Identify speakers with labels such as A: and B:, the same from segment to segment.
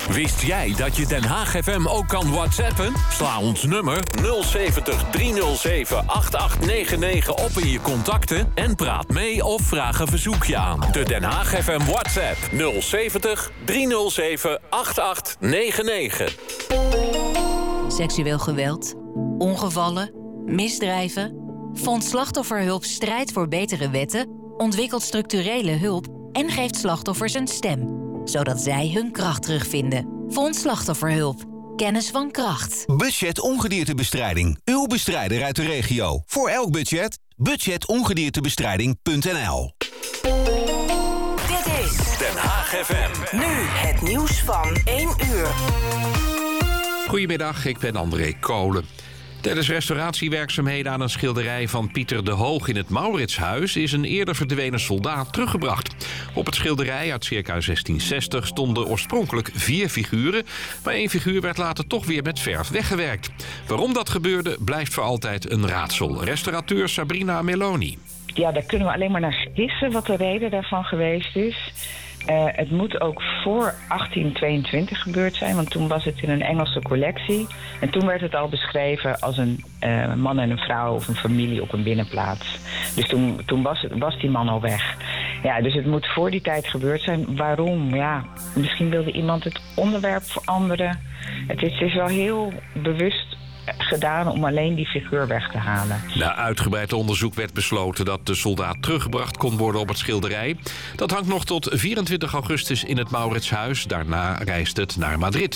A: Wist jij dat je Den Haag FM ook kan WhatsAppen? Sla ons nummer 070 307 8899 op in je contacten en praat mee of vraag een verzoekje aan. De Den Haag FM WhatsApp 070 307 8899.
B: Seksueel geweld, ongevallen, misdrijven. Fonds Slachtofferhulp strijdt voor betere wetten, ontwikkelt structurele hulp en geeft slachtoffers een stem, zodat zij hun kracht terugvinden. Fonds Slachtofferhulp. Kennis van kracht.
C: Budget Ongediertebestrijding. Uw bestrijder uit de regio. Voor elk budget. Budgetongediertebestrijding.nl.
D: Dit is
A: Den Haag FM.
D: nu het nieuws van 1 uur.
E: Goedemiddag, ik ben André Kolen. Tijdens restauratiewerkzaamheden aan een schilderij van Pieter de Hoog in het Mauritshuis is een eerder verdwenen soldaat teruggebracht. Op het schilderij uit circa 1660 stonden oorspronkelijk 4 figuren, maar 1 figuur werd later toch weer met verf weggewerkt. Waarom dat gebeurde blijft voor altijd een raadsel. Restaurateur Sabrina Meloni.
F: Ja, daar kunnen we alleen maar naar gissen wat de reden daarvan geweest is. Het moet ook voor 1822 gebeurd zijn, want toen was het in een Engelse collectie. En toen werd het al beschreven als een man en een vrouw of een familie op een binnenplaats. Dus toen was die man al weg. Ja, dus het moet voor die tijd gebeurd zijn. Waarom? Ja, misschien wilde iemand het onderwerp veranderen. Het is wel heel bewust gedaan om alleen die figuur weg te halen.
E: Na uitgebreid onderzoek werd besloten dat de soldaat teruggebracht kon worden op het schilderij. Dat hangt nog tot 24 augustus in het Mauritshuis. Daarna reist het naar Madrid.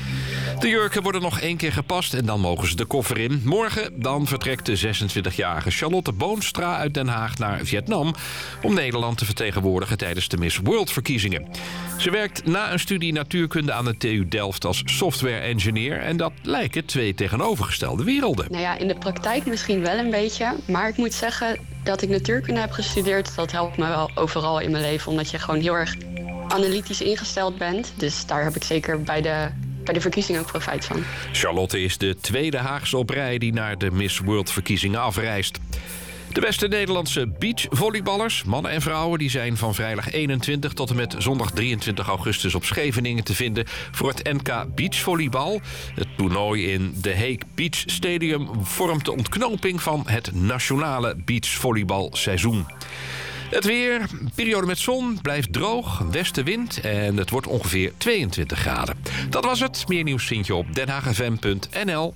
E: De jurken worden nog 1 keer gepast en dan mogen ze de koffer in. Morgen dan vertrekt de 26-jarige Charlotte Boonstra uit Den Haag naar Vietnam om Nederland te vertegenwoordigen tijdens de Miss World-verkiezingen. Ze werkt na een studie natuurkunde aan de TU Delft als software-engineer en dat lijken 2 tegenovergestelde werelden.
G: Nou ja, in de praktijk misschien wel een beetje, maar ik moet zeggen dat ik natuurkunde heb gestudeerd, dat helpt me wel overal in mijn leven, omdat je gewoon heel erg analytisch ingesteld bent. Dus daar heb ik zeker bij de verkiezingen ook profijt van.
E: Charlotte is de 2e Haagse op rij die naar de Miss World-verkiezingen afreist. De beste Nederlandse beachvolleyballers, mannen en vrouwen, die zijn van vrijdag 21 tot en met zondag 23 augustus op Scheveningen te vinden voor het NK Beachvolleybal. Het toernooi in de Hague Beach Stadium vormt de ontknoping van het nationale beachvolleybalseizoen. Het weer, periode met zon, blijft droog, westenwind en het wordt ongeveer 22 graden. Dat was het. Meer nieuws vind je op denhaagfm.nl.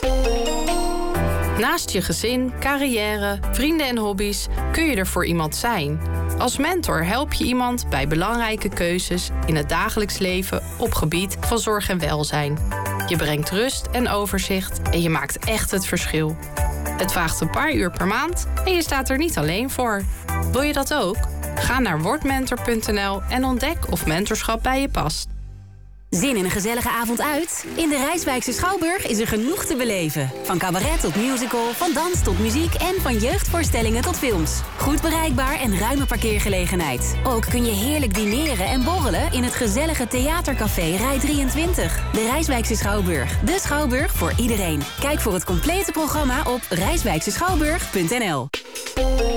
H: Naast je gezin, carrière, vrienden en hobby's kun je er voor iemand zijn. Als mentor help je iemand bij belangrijke keuzes in het dagelijks leven op gebied van zorg en welzijn. Je brengt rust en overzicht en je maakt echt het verschil. Het vraagt een paar uur per maand en je staat er niet alleen voor. Wil je dat ook? Ga naar wordmentor.nl en ontdek of mentorschap bij je past.
I: Zin in een gezellige avond uit? In de Rijswijkse Schouwburg is er genoeg te beleven. Van cabaret tot musical, van dans tot muziek en van jeugdvoorstellingen tot films. Goed bereikbaar en ruime parkeergelegenheid. Ook kun je heerlijk dineren en borrelen in het gezellige theatercafé Rij 23. De Rijswijkse Schouwburg. De Schouwburg voor iedereen. Kijk voor het complete programma op rijswijkseschouwburg.nl.